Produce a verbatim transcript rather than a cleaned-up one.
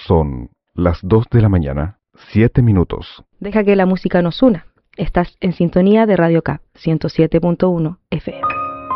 Son las dos de la mañana, siete minutos. Deja que la música nos una. Estás en sintonía de Radio Cap ciento siete punto uno F M.